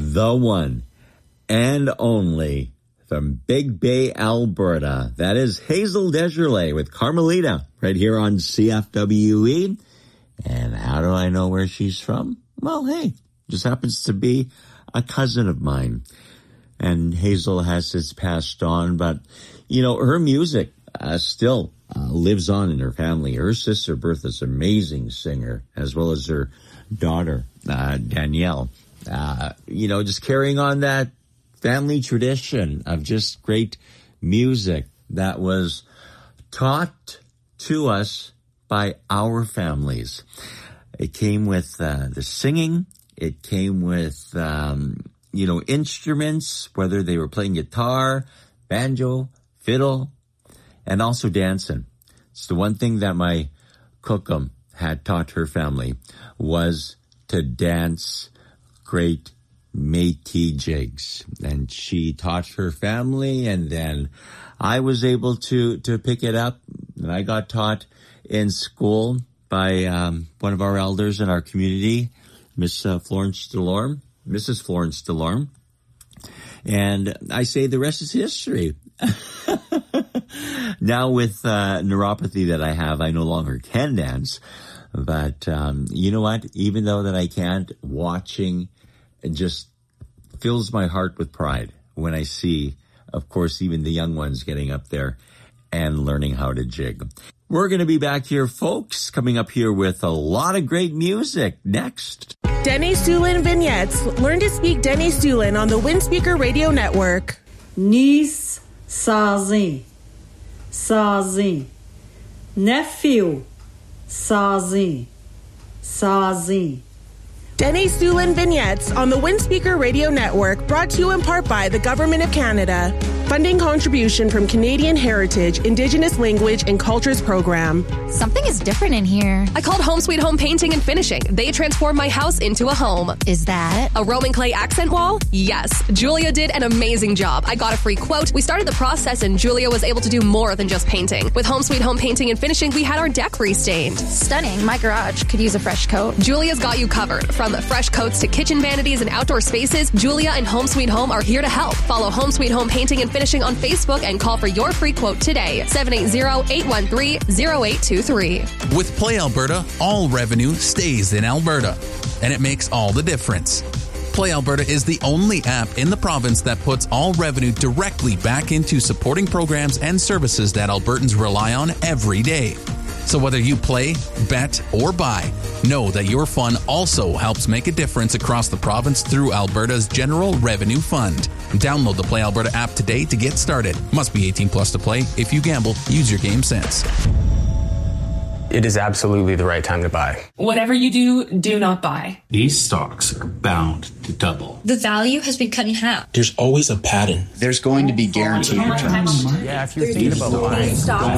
the one and only from Big Bay, Alberta. That is Hazel Desjardins with Carmelita right here on CFWE. And how do I know where she's from? Well, hey, just happens to be a cousin of mine. And Hazel has since passed on, but, you know, her music still lives on in her family. Her sister Bertha's an amazing singer, as well as her daughter, Danielle. You know, just carrying on that family tradition of just great music that was taught to us by our families. It came with the singing. It came with, you know, instruments, whether they were playing guitar, banjo, fiddle, and also dancing. It's the one thing that my Cookum had taught her family was to dance great Métis jigs. And she taught her family, and then I was able to pick it up, and I got taught in school by one of our elders in our community, Mrs. Florence Delorme. And I say the rest is history. Now with neuropathy that I have, I no longer can dance. But you know what? Even though that I can't, watching it just fills my heart with pride when I see, of course, even the young ones getting up there and learning how to jig. We're going to be back here, folks, coming up here with a lot of great music next. Dene Sulin Vignettes. Learn to speak Dene Sulin on the Windspeaker Radio Network. Niece sozinho, sozinho. Nephew sozinho, sozinho. Dene Sulin Vignettes on the Windspeaker Radio Network, brought to you in part by the Government of Canada. Funding contribution from Canadian Heritage, Indigenous Language and Cultures Program. Something is different in here. I called Home Sweet Home Painting and Finishing. They transformed my house into a home. Is that a Roman clay accent wall? Yes. Julia did an amazing job. I got a free quote. We started the process and Julia was able to do more than just painting. With Home Sweet Home Painting and Finishing, we had our deck restained. Stunning. My garage could use a fresh coat. Julia's got you covered. From fresh coats to kitchen vanities and outdoor spaces, Julia and Home Sweet Home are here to help. Follow Home Sweet Home Painting and Finishing on Facebook and call for your free quote today. 780-813-0823. With Play Alberta, all revenue stays in Alberta, and it makes all the difference. Play Alberta is the only app in the province that puts all revenue directly back into supporting programs and services that Albertans rely on every day. So whether you play, bet, or buy, know that your fun also helps make a difference across the province through Alberta's General Revenue Fund. Download the Play Alberta app today to get started. Must be 18 plus to play. If you gamble, use your game sense. It is absolutely the right time to buy. Whatever you do, do not buy. These stocks are bound to double. The value has been cut in half. There's always a pattern. There's going to be guaranteed returns. Yeah, if you're thinking about buying,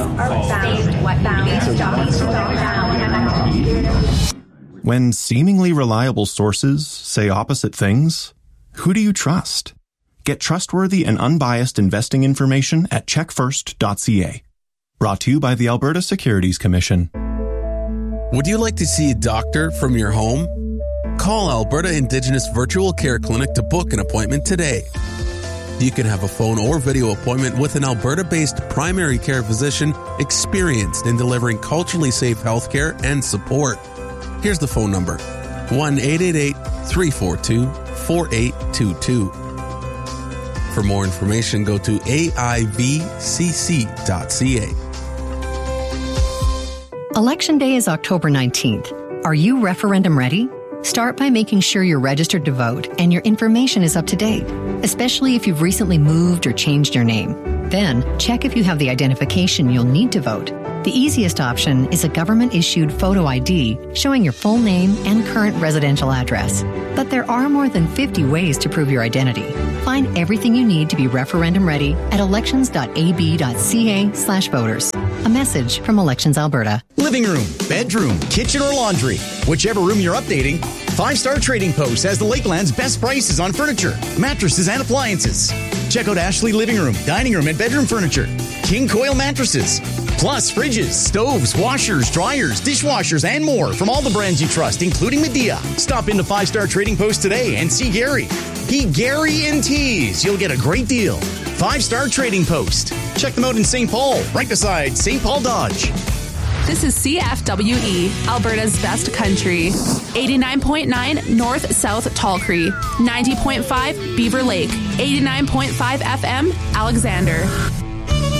When seemingly reliable sources say opposite things, who do you trust? Get trustworthy and unbiased investing information at checkfirst.ca. Brought to you by the Alberta Securities Commission. Would you like to see a doctor from your home? Call Alberta Indigenous Virtual Care Clinic to book an appointment today. You can have a phone or video appointment with an Alberta-based primary care physician experienced in delivering culturally safe healthcare and support. Here's the phone number, 1-888-342-4822. For more information, go to aivcc.ca. Election Day is October 19th. Are you referendum ready? Start by making sure you're registered to vote and your information is up to date, especially if you've recently moved or changed your name. Then, check if you have the identification you'll need to vote. The easiest option is a government-issued photo ID showing your full name and current residential address. But there are more than 50 ways to prove your identity. Find everything you need to be referendum ready at elections.ab.ca/voters. A message from Elections Alberta. Living room, bedroom, kitchen, or laundry. Whichever room you're updating, 5-Star Trading Post has the Lakeland's best prices on furniture, mattresses, and appliances. Check out Ashley Living Room, Dining Room, and Bedroom Furniture, King Coil Mattresses, Plus, fridges, stoves, washers, dryers, dishwashers, and more from all the brands you trust, including Medea. Stop into 5 Star Trading Post today and see Gary. Be Gary in Tees. You'll get a great deal. 5 Star Trading Post. Check them out in St. Paul, right beside St. Paul Dodge. This is CFWE, Alberta's best country. 89.9 North-South Tall Cree. 90.5 Beaver Lake. 89.5 FM, Alexander.